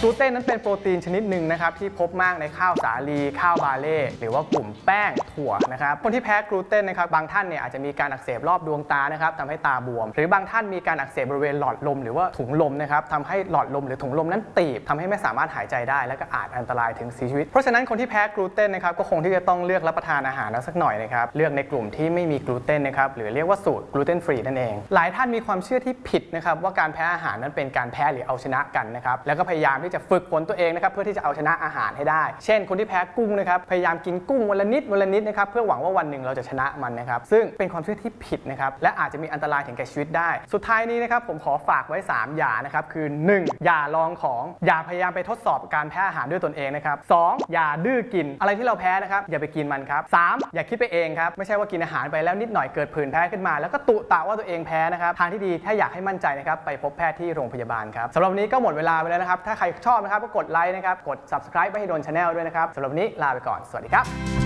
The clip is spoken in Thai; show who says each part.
Speaker 1: ลูเตนนั้นเป็นโปรตีนชนิดหนึ่งนะครับที่พบมากในข้าวสาลีข้าวบาเล่หรือว่ากลุ่มแป้งถั่วนะครับคนที่แพ้กลูเตนนะครับบางท่านเนี่ยอาจจะมีการอักเสบรอบดวงตานะครับทำให้ตาบวมหรือบางท่านมีการอักเสบบริเวณหลอดลมหรือว่าถุงลมนะครับทำให้หลอดลมหรือถุงลมนั้นตีบทำให้ไม่สามารถหายใจได้และก็อาจอันตรายถึงเสียชีวิตเพราะฉะนั้นคนที่แพ้กลูเตนนะครับก็คงที่จะต้องเลือกรับประทานอาหารสักหน่อยนะครับเลือกในกลุ่มที่ไม่มีกลูเตนนะครับหรือเรียกว่าสูตรกลูเตนฟรีนั่นเองหลายท่านมีความเชื่อที่ผิดนะครับว่าการแพ้อาหารนั้นเป็นการแพ้หรือเอาชนะกันนะครับแล้วก็พยายามที่จะฝึกฝนตัวเองนะครับเพื่อที่จะเอาชนะอาหารให้ได้เช่นคนที่แพ้กุ้งนะครับพยายามกินกุ้งวันละนิดนะครับเพื่อหวังว่าวันหนึ่งเราจะชนะมันนะครับซึ่งเป็นความเชื่อที่ผิดนะครับและอาจจะมีอันตรายถึงแก่ชีวิตได้สุดท้ายนี้นะครับผมขอฝากไว้3อย่านะครับคือ 1. อย่าลองของอย่าพยายามไปทดสอบการแพ้อาหารด้วยตนเองนะครับ 2. อย่าดื้อกินอะไรที่เราแพ้นะครับอย่าไปกินมันครับ 3. อย่าคิดไปเองครับไม่ใช่ว่ากินอาหารไปแล้วนิดหน่อยเกิดผื่นแพ้ขึ้นมาแล้วก็ตุตะว่าตัวเองแพ้นะครับทางที่ดีถ้าอยากให้มั่นใจนะครับไปพบแพทย์ที่โรงพยาบาลครับสำหรับวันนี้ก็หมดเวลาไปแล้วนะครับถ้าใครชอบนะครับก็กดไลค์นะครับกด subscribe ไว้ให้โดน channel ด้วยนะครับสำหรับวันนี้ลาไปก่อนสวัสดีครับ